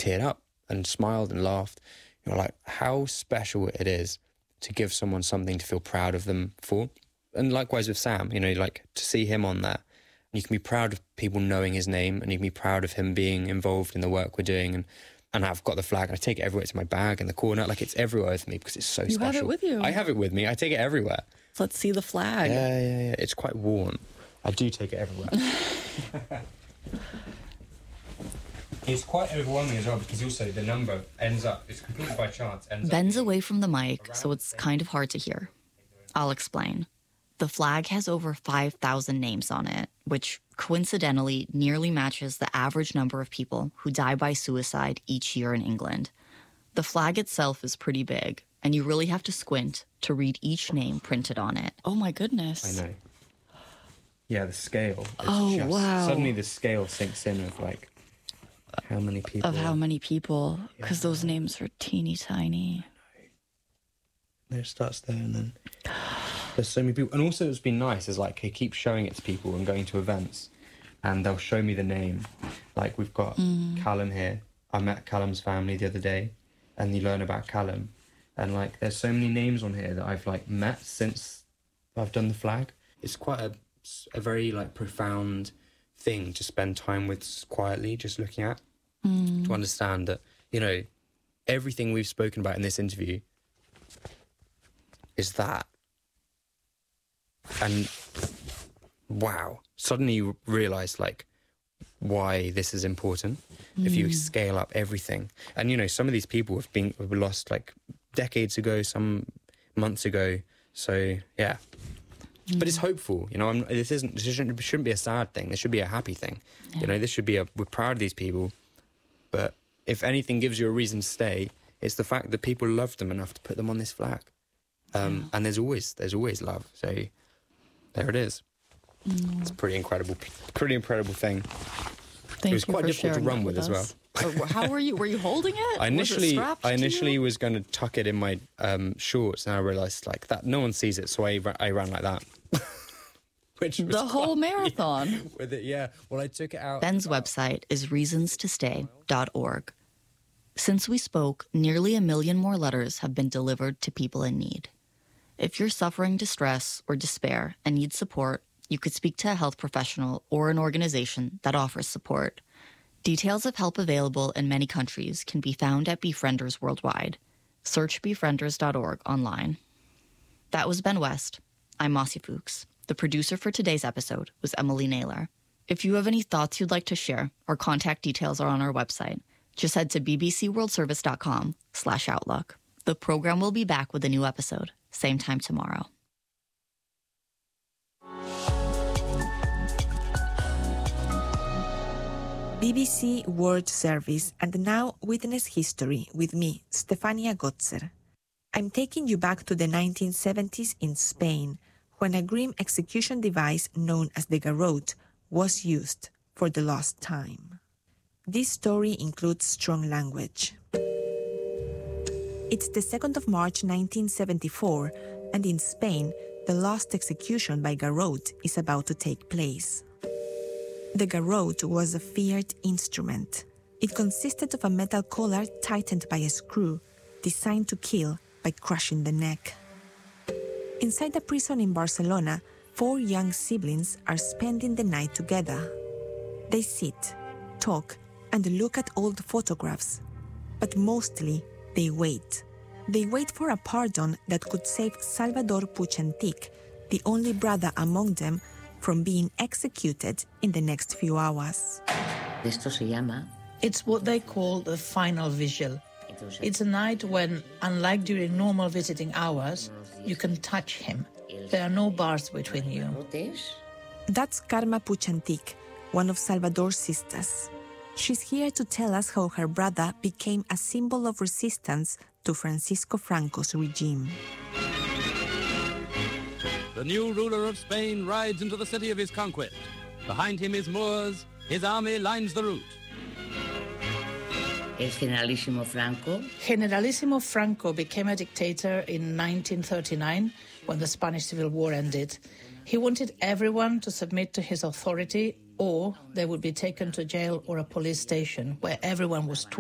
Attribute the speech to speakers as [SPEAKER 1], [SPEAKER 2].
[SPEAKER 1] teared up and smiled and laughed. Like how special it is to give someone something to feel proud of them for. And likewise with Sam, like to see him on there. You can be proud of people knowing his name, and you can be proud of him being involved in the work we're doing. And I've got the flag, and I take it everywhere. It's in my bag in the corner. Like, it's everywhere with me because it's so special.
[SPEAKER 2] You have it with you.
[SPEAKER 1] I have it with me. I take it everywhere.
[SPEAKER 2] Let's see the flag.
[SPEAKER 1] Yeah. It's quite worn. I do take it everywhere. It's quite overwhelming as well because also the number ends up, it's completely by chance.
[SPEAKER 2] Ben's away from the mic, so it's kind of hard to hear. I'll explain. The flag has over 5,000 names on it, which coincidentally nearly matches the average number of people who die by suicide each year in England. The flag itself is pretty big, and you really have to squint to read each name printed on it. Oh my goodness.
[SPEAKER 1] I know. Yeah, the scale.
[SPEAKER 2] Wow.
[SPEAKER 1] Suddenly the scale sinks in of like how many people.
[SPEAKER 2] Of how many people, because those names are teeny tiny.
[SPEAKER 1] It starts there and then there's so many people. And also it's been nice is like, I keep showing it to people and going to events and they'll show me the name. Like we've got Callum here. I met Callum's family the other day and you learn about Callum. And like there's so many names on here that I've like met since I've done the flag. It's quite a very like profound thing to spend time with quietly, just looking at, to understand that, everything we've spoken about in this interview is that. And wow, suddenly you realise like why this is important if you scale up everything. And some of these people have lost like decades ago, some months ago. So yeah, but it's hopeful. This shouldn't be a sad thing. This should be a happy thing.
[SPEAKER 2] Yeah.
[SPEAKER 1] This should be we're proud of these people. But if anything gives you a reason to stay, it's the fact that people love them enough to put them on this flag. And there's always love. So there it is. It's a pretty incredible thing.
[SPEAKER 2] It
[SPEAKER 1] was quite difficult to run with as well.
[SPEAKER 2] How were you? Were you holding it?
[SPEAKER 1] I initially was going to tuck it in my shorts, and I realised like that no one sees it, so I ran like that. Which was
[SPEAKER 2] the whole marathon.
[SPEAKER 1] With it, yeah. Well, I took it out.
[SPEAKER 2] Ben's website is reasonstostay.org. Since we spoke, nearly 1 million more letters have been delivered to people in need. If you're suffering distress or despair and need support, you could speak to a health professional or an organization that offers support. Details of help available in many countries can be found at Befrienders worldwide. Search befrienders.org online. That was Ben West. I'm Mossy Fuchs. The producer for today's episode was Emily Naylor. If you have any thoughts you'd like to share, our contact details are on our website. Just head to bbcworldservice.com/outlook. The program will be back with a new episode, same time tomorrow.
[SPEAKER 3] BBC World Service and now Witness History with me, Stefania Gotzer. I'm taking you back to the 1970s in Spain, when a grim execution device known as the garrote was used for the last time. This story includes strong language. It's the 2nd of March 1974, and in Spain, the last execution by garrote is about to take place. The garrote was a feared instrument. It consisted of a metal collar tightened by a screw, designed to kill by crushing the neck. Inside a prison in Barcelona, 4 young siblings are spending the night together. They sit, talk, and look at old photographs. But mostly, they wait. They wait for a pardon that could save Salvador Puig Antich, the only brother among them, from being executed in the next few hours.
[SPEAKER 4] It's what they call the final vigil. It's a night when, unlike during normal visiting hours, you can touch him. There are no bars between you.
[SPEAKER 3] That's Carme Puig Antich, one of Salvador's sisters. She's here to tell us how her brother became a symbol of resistance to Francisco Franco's regime.
[SPEAKER 5] The new ruler of Spain rides into the city of his conquest. Behind him is Moors. His army lines the route.
[SPEAKER 4] Generalissimo Franco became a dictator in 1939 when the Spanish Civil War ended. He wanted everyone to submit to his authority, or they would be taken to jail or a police station where everyone was tortured.